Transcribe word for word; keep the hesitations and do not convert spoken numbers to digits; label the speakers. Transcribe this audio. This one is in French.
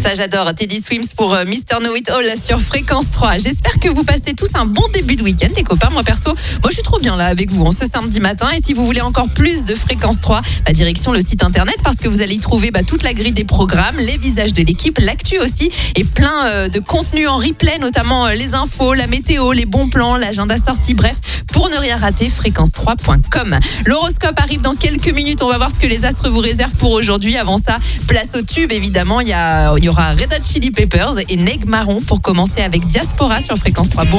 Speaker 1: Ça, j'adore. Teddy Swims pour euh, mister Know It All sur Fréquence trois. J'espère que vous passez tous un bon début de week-end, les copains. Moi, perso, moi, je suis trop bien là avec vous en ce samedi matin. Et si vous voulez encore plus de Fréquence trois, bah, direction le site internet parce que vous allez y trouver bah, toute la grille des programmes, les visages de l'équipe, l'actu aussi et plein euh, de contenu en replay, notamment euh, les infos, la météo, les bons plans, l'agenda sortie. Bref, pour ne rien rater, fréquence trois point com. L'horoscope arrive dans quelques minutes. On va voir ce que les astres vous réservent pour aujourd'hui. Avant ça, place au tube, évidemment. Il y, a, il y aura Red Hot Chili Peppers et Neg Marron pour commencer avec Diaspora sur Fréquence trois. Bon